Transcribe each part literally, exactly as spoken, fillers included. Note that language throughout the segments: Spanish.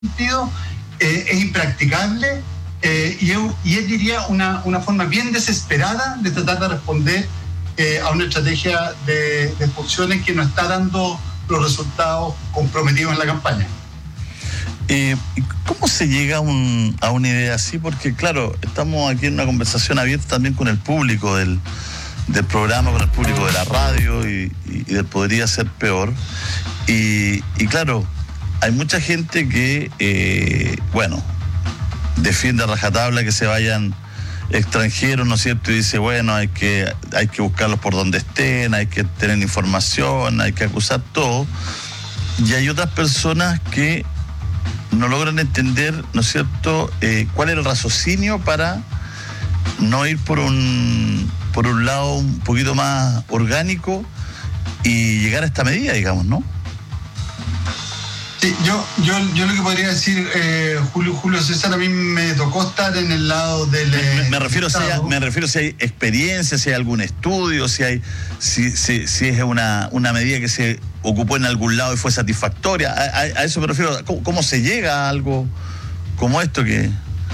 sentido eh, es impracticable eh, y, yo, y es, diría, una, una forma bien desesperada de tratar de responder eh, a una estrategia de, de expulsiones que no está dando los resultados comprometidos en la campaña. Eh, ¿Cómo se llega a, un, a una idea así? Porque claro, estamos aquí en una conversación abierta también con el público del, del programa, con el público de la radio y, y, y del Podría Ser Peor. Y, y claro, hay mucha gente que, eh, bueno, defiende a rajatabla que se vayan extranjeros, ¿no es cierto? Y dice, bueno, hay que, hay que buscarlos por donde estén, hay que tener información, hay que acusar todo. Y hay otras personas que no logran entender, ¿no es cierto?, eh, cuál es el raciocinio para no ir por un, por un lado un poquito más orgánico y llegar a esta medida, digamos, ¿no? Sí, yo, yo, yo lo que podría decir, eh, Julio, Julio César, a mí me tocó estar en el lado del... Me, me, refiero, si hay, me refiero si hay experiencia, si hay algún estudio, si hay si, si, si es una, una medida que se ocupó en algún lado y fue satisfactoria. A, a, a eso me refiero. ¿Cómo, cómo se llega a algo como esto que,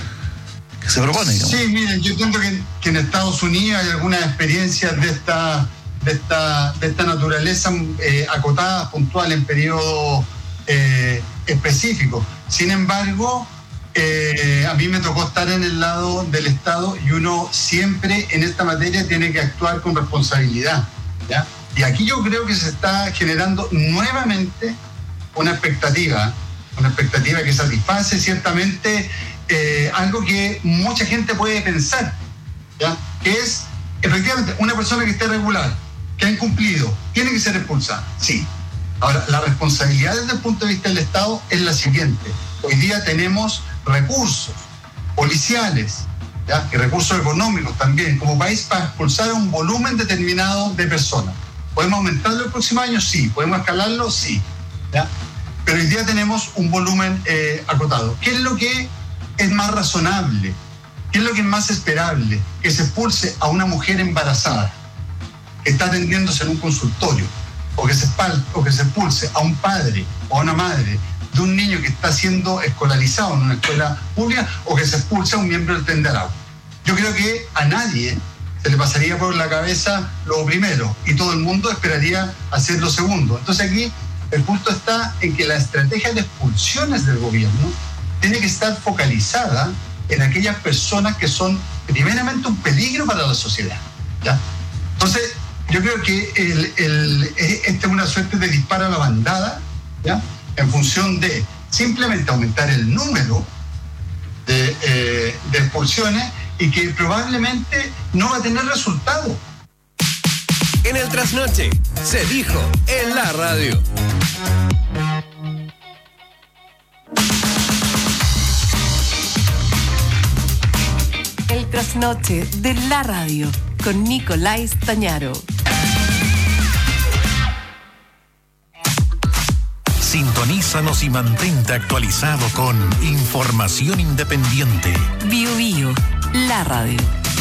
que se propone, digamos? Sí, miren, yo entiendo que, que en Estados Unidos hay algunas experiencias de esta, de esta, de esta naturaleza eh, acotadas, puntuales, en periodos eh, específicos. Sin embargo, eh, a mí me tocó estar en el lado del Estado y uno siempre en esta materia tiene que actuar con responsabilidad, ¿ya? Y aquí yo creo que se está generando nuevamente una expectativa, una expectativa que satisface ciertamente eh, algo que mucha gente puede pensar, ¿ya? Que es, efectivamente, una persona que esté regular, que ha incumplido, tiene que ser expulsada, sí. Ahora, la responsabilidad desde el punto de vista del Estado es la siguiente. Hoy día tenemos recursos policiales, ¿ya? Y recursos económicos también, como país, para expulsar a un volumen determinado de personas. ¿Podemos aumentarlo el próximo año? Sí. ¿Podemos escalarlo? Sí. ¿Ya? Pero hoy día tenemos un volumen eh, acotado. ¿Qué es lo que es más razonable? ¿Qué es lo que es más esperable? Que se expulse a una mujer embarazada que está atendiéndose en un consultorio, o que se, o que se expulse a un padre o a una madre de un niño que está siendo escolarizado en una escuela pública, o que se expulse a un miembro del Tren de Aragua. Yo creo que a nadie se le pasaría por la cabeza lo primero y todo el mundo esperaría hacer lo segundo. Entonces aquí el punto está en que la estrategia de expulsiones del gobierno tiene que estar focalizada en aquellas personas que son primeramente un peligro para la sociedad, ¿ya? Entonces yo creo que el, el, esta es una suerte de disparo a la bandada, ¿ya? En función de simplemente aumentar el número de, eh, de expulsiones, y que probablemente no va a tener resultado. En el Trasnoche se dijo en la radio. El Trasnoche de la radio con Nicolás Tañaro. Sintonízanos y mantente actualizado con información independiente. Bio Bio, la radio.